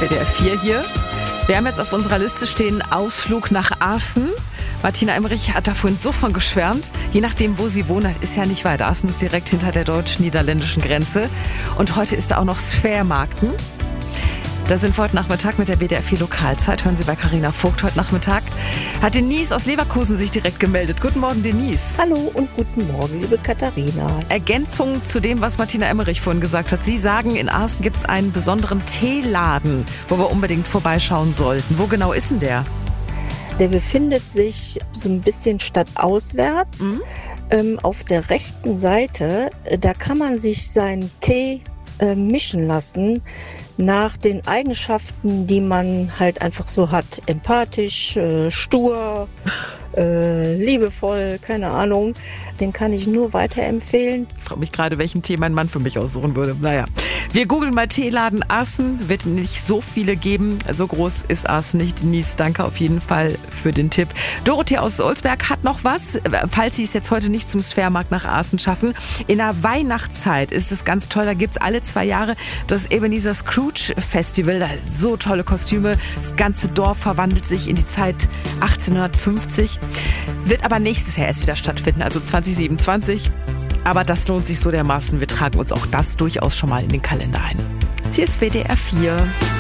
WDR 4 hier. Wir haben jetzt auf unserer Liste stehen Ausflug nach Aarsen. Martina Emmerich hat da vorhin so von geschwärmt. Je nachdem, wo sie wohnt, das ist ja nicht weit. Aarsen ist direkt hinter der deutsch-niederländischen Grenze. Und heute ist da auch noch Sphärmarkten. Da sind wir heute Nachmittag mit der WDR 4 Lokalzeit. Hören Sie bei Carina Vogt heute Nachmittag. Hat Denise aus Leverkusen sich direkt gemeldet. Guten Morgen, Denise. Hallo und guten Morgen, liebe Katharina. Ergänzung zu dem, was Martina Emmerich vorhin gesagt hat. Sie sagen, in Aarsen gibt es einen besonderen Teeladen, wo wir unbedingt vorbeischauen sollten. Wo genau ist denn der? Der befindet sich so ein bisschen stadtauswärts. Auf der rechten Seite, da kann man sich seinen Tee mischen lassen nach den Eigenschaften, die man halt einfach so hat. Empathisch, stur, liebevoll, keine Ahnung. Den kann ich nur weiterempfehlen. Ich frage mich gerade, welchen Tee mein Mann für mich aussuchen würde. Naja, wir googeln mal Teeladen Aarsen. Wird nicht so viele geben. So groß ist Aarsen nicht. Denise, danke auf jeden Fall für den Tipp. Dorothee aus Olsberg hat noch was, falls Sie es jetzt heute nicht zum Sphärmarkt nach Aarsen schaffen. In der Weihnachtszeit ist es ganz toll. Da gibt es alle 2 Jahre das Ebenezer Scrooge Festival. Da sind so tolle Kostüme. Das ganze Dorf verwandelt sich in die Zeit 1850. Wird aber nächstes Jahr erst wieder stattfinden, also 2027. Aber das lohnt sich so dermaßen. Wir tragen uns auch das durchaus schon mal in den Kalender ein. Hier ist WDR 4.